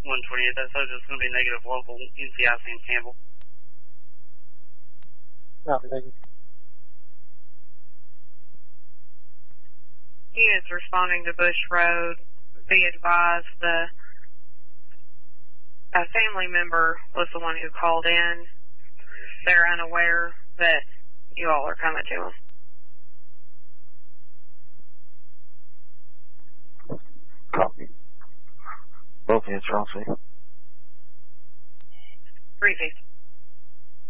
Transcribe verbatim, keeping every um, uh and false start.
one twenty-eight, that says it's going to be negative local N C I C in Campbell. Copy, thank you. Units responding to Bush Road, be advised the a family member was the one who called in. They're unaware that you all are coming to them. Copy. Both units are on scene. three fifty.